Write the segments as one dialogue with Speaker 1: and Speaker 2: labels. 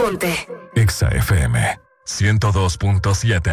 Speaker 1: Ponte.
Speaker 2: Exa FM 102.7.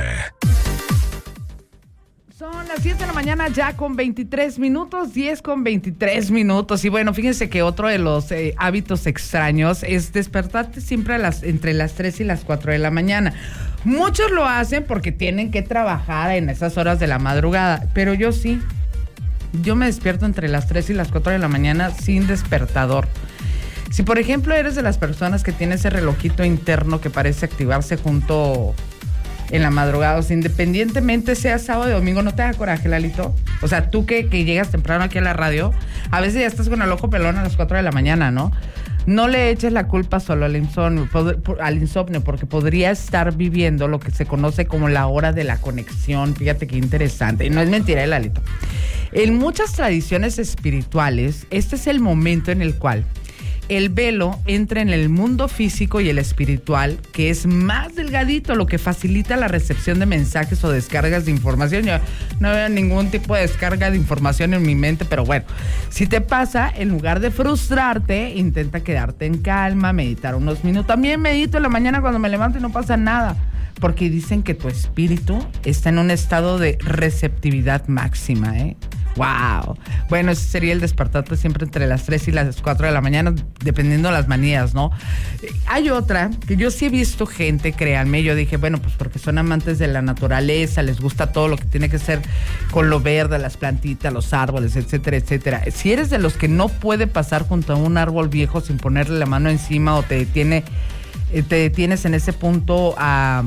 Speaker 3: Son las 7 de la mañana ya con 23 minutos, 10 con 23 minutos. Y bueno, fíjense que otro de los hábitos extraños es despertarte siempre entre las 3 y las 4 de la mañana. Muchos lo hacen porque tienen que trabajar en esas horas de la madrugada, pero yo sí. Yo me despierto entre las 3 y las 4 de la mañana sin despertador. Si, por ejemplo, eres de las personas que tiene ese relojito interno que parece activarse junto en la madrugada, o sea, independientemente sea sábado o domingo, ¿no te da coraje, Lalito? O sea, tú que llegas temprano aquí a la radio, a veces ya estás con el ojo pelón a las 4 de la mañana, ¿no? No le eches la culpa solo al insomnio, porque podría estar viviendo lo que se conoce como la hora de la conexión. Fíjate qué interesante. Y no es mentira, Lalito. En muchas tradiciones espirituales, este es el momento en el cual el velo entra en el mundo físico y el espiritual, que es más delgadito, lo que facilita la recepción de mensajes o descargas de información. Yo no veo ningún tipo de descarga de información en mi mente, pero bueno, si te pasa, en lugar de frustrarte, intenta quedarte en calma, meditar unos minutos. También medito en la mañana cuando me levanto y no pasa nada, porque dicen que tu espíritu está en un estado de receptividad máxima, ¿eh? ¡Wow! Bueno, ese sería el despertarte siempre entre las 3 y las 4 de la mañana, dependiendo de las manías, ¿no? Hay otra que yo sí he visto gente, créanme, yo dije, bueno, pues porque son amantes de la naturaleza, les gusta todo lo que tiene que ser con lo verde, las plantitas, los árboles, etcétera, etcétera. Si eres de los que no puede pasar junto a un árbol viejo sin ponerle la mano encima o te detienes en ese punto a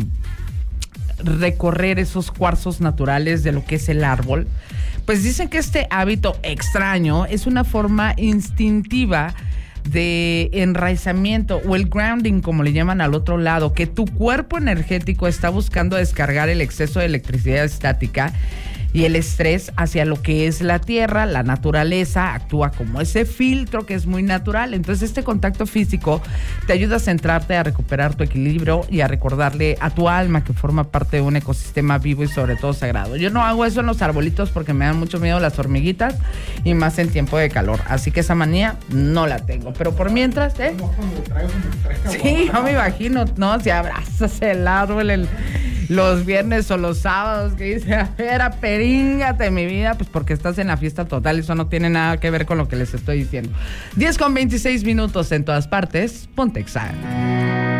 Speaker 3: recorrer esos cuarzos naturales de lo que es el árbol, pues dicen que este hábito extraño es una forma instintiva de enraizamiento o el grounding, como le llaman al otro lado, que tu cuerpo energético está buscando descargar el exceso de electricidad estática y el estrés hacia lo que es la tierra. La naturaleza actúa como ese filtro que es muy natural. Entonces este contacto físico te ayuda a centrarte, a recuperar tu equilibrio y a recordarle a tu alma que forma parte de un ecosistema vivo y sobre todo sagrado. Yo no hago eso en los arbolitos porque me dan mucho miedo las hormiguitas y más en tiempo de calor. Así que esa manía no la tengo. Pero por mientras, sí, yo me imagino, ¿no? Si abrazas el árbol los viernes o los sábados, que dice, a ver, aperíngate mi vida, pues porque estás en la fiesta total. Eso no tiene nada que ver con lo que les estoy diciendo. 10 con 26 minutos en todas partes. Ponte Exa.